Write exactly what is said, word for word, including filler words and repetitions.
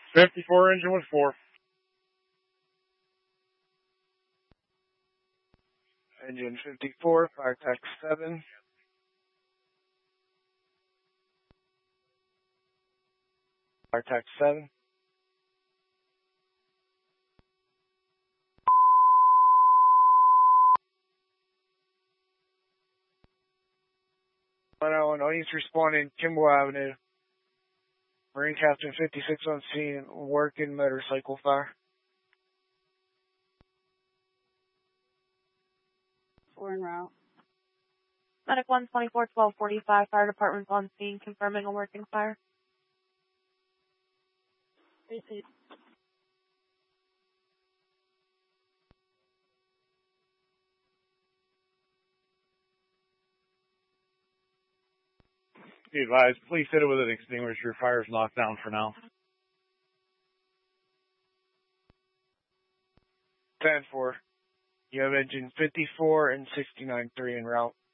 fifty-four engine with four. Engine fifty-four, fire tech seven. Fire tech seven. one oh one, East responding, Kimball Avenue. Marine Captain fifty-six on scene, working motorcycle fire. Four en route. Medic one twenty-four twelve forty-five, fire department on scene, confirming a working fire. Receipt. Be advised, please hit it with an extinguisher. Fire's knocked down for now. ten four. You have engine fifty-four and sixty-nine three en route.